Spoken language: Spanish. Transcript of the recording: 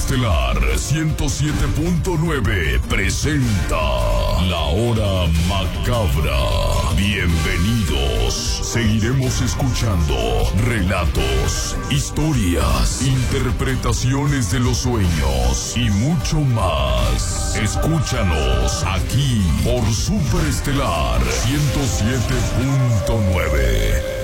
Superestelar 107.9 presenta La Hora Macabra. Bienvenidos. Seguiremos escuchando relatos, historias, interpretaciones de los sueños y mucho más. Escúchanos aquí por Superestelar 107.9.